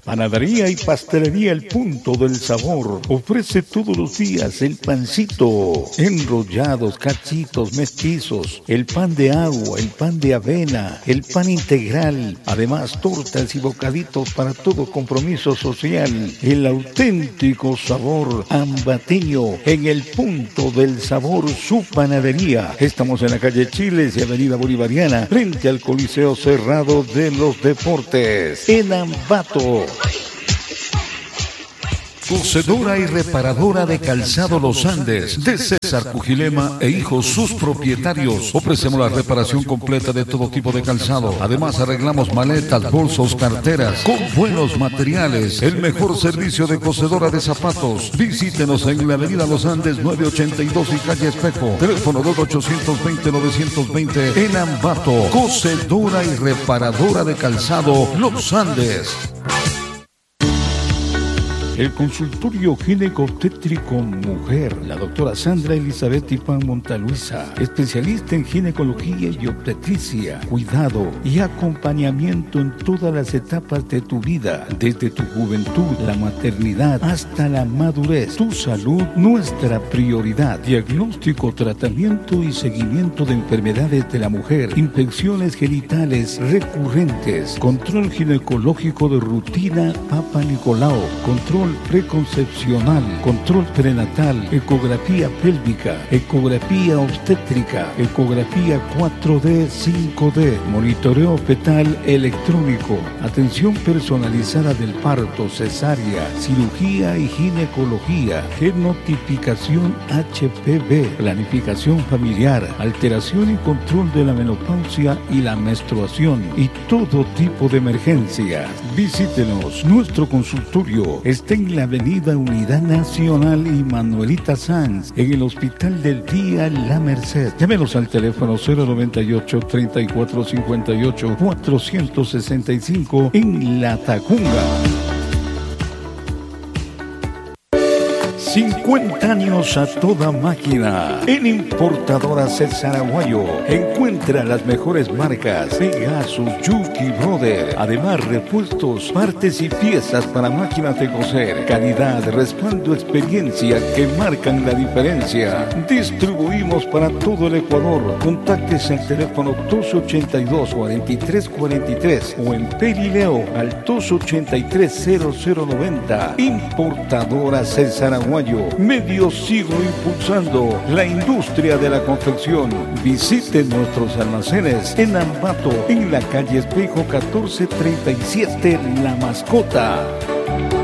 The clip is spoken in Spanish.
Panadería y pastelería El Punto del Sabor ofrece todos los días el pancito, enrollados, cachitos, mestizos, el pan de agua, el pan de avena, el pan integral, además tortas y bocaditos para todo compromiso social. El auténtico sabor ambateño en El Punto del Sabor, su panadería. Estamos en la calle Chiles y Avenida Bolivariana, frente al Coliseo Cerrado de los Deportes, en Ambato. Cocedora y reparadora de calzado Los Andes, de César Cujilema e hijos, sus propietarios. Ofrecemos la reparación completa de todo tipo de calzado. Además, arreglamos maletas, bolsos, carteras, con buenos materiales. El mejor servicio de cocedora de zapatos. Visítenos en la Avenida Los Andes 982 y calle Espejo. Teléfono 2820-920 en Ambato. Cocedora y reparadora de calzado Los Andes. El consultorio gineco-obstétrico Mujer, la doctora Sandra Elizabeth Ipán Montaluisa, especialista en ginecología y obstetricia, cuidado y acompañamiento en todas las etapas de tu vida, desde tu juventud, la maternidad, hasta la madurez. Tu salud, nuestra prioridad. Diagnóstico, tratamiento y seguimiento de enfermedades de la mujer, infecciones genitales recurrentes, control ginecológico de rutina Papa Nicolau, control preconcepcional, control prenatal, ecografía pélvica, ecografía obstétrica, ecografía 4D, 5D, monitoreo fetal electrónico, atención personalizada del parto, cesárea, cirugía y ginecología, genotificación HPV, planificación familiar, alteración y control de la menopausia y la menstruación y todo tipo de emergencias. Visítenos. Nuestro consultorio está en la Avenida Unidad Nacional y Manuelita Sanz, en el Hospital del Día La Merced. Llámenos al teléfono 098-3458-465 en La Tacunga. 50 años a toda máquina. En Importadora César Aguayo encuentra las mejores marcas: Pegasus, Yuki Brother. Además, repuestos, partes y piezas para máquinas de coser. Calidad, respaldo, experiencia que marcan la diferencia. Distribuimos para todo el Ecuador. Contáctese al teléfono 282-4343 o en Perileo al 283-0090. Importadora César Aguayo. Medio siglo impulsando la industria de la confección. Visite nuestros almacenes en Ambato, en la calle Espejo 1437, La Mascota.